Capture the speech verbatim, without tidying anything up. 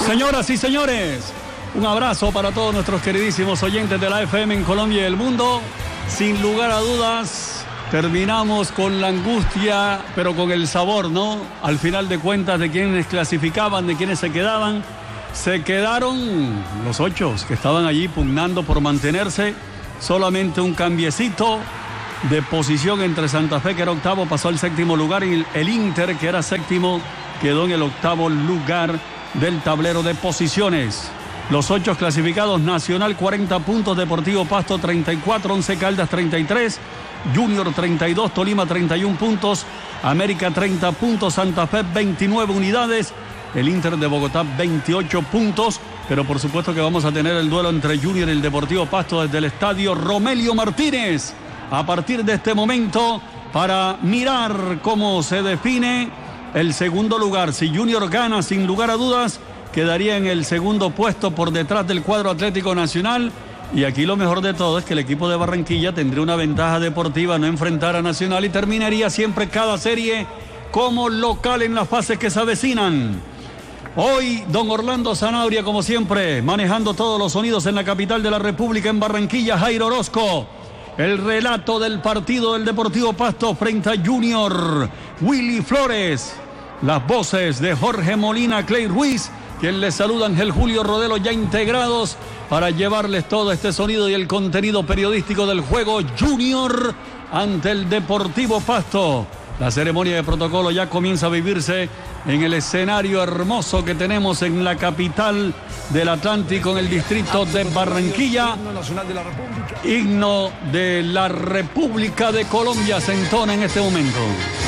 Señoras y señores, un abrazo para todos nuestros queridísimos oyentes de la F M en Colombia y el mundo. Sin lugar a dudas, terminamos con la angustia, pero con el sabor, ¿no? Al final de cuentas, de quienes clasificaban, de quienes se quedaban. Se quedaron los ocho que estaban allí pugnando por mantenerse. Solamente un cambiecito de posición entre Santa Fe, que era octavo, pasó al séptimo lugar, y el Inter, que era séptimo, quedó en el octavo lugar del tablero de posiciones. Los ocho clasificados: Nacional cuarenta puntos, Deportivo Pasto treinta y cuatro, Once Caldas treinta y tres, Junior treinta y dos, Tolima treinta y uno puntos, América treinta puntos, Santa Fe veintinueve unidades, el Inter de Bogotá veintiocho puntos. Pero por supuesto que vamos a tener el duelo entre Junior y el Deportivo Pasto desde el estadio Romelio Martínez a partir de este momento, para mirar cómo se define el segundo lugar. Si Junior gana, sin lugar a dudas, quedaría en el segundo puesto por detrás del cuadro Atlético Nacional. Y aquí lo mejor de todo es que el equipo de Barranquilla tendría una ventaja deportiva, no enfrentar a Nacional, y terminaría siempre cada serie como local en las fases que se avecinan. Hoy, don Orlando Zanabria, como siempre, manejando todos los sonidos en la capital de la República, en Barranquilla, Jairo Orozco. El relato del partido del Deportivo Pasto frente a Junior, Willy Flores. Las voces de Jorge Molina, Clay Ruiz, quien les saluda, Ángel Julio Rodelo, ya integrados para llevarles todo este sonido y el contenido periodístico del juego Junior ante el Deportivo Pasto. La ceremonia de protocolo ya comienza a vivirse en el escenario hermoso que tenemos en la capital del Atlántico, en el distrito de Barranquilla. Himno de la República de Colombia se entona en este momento.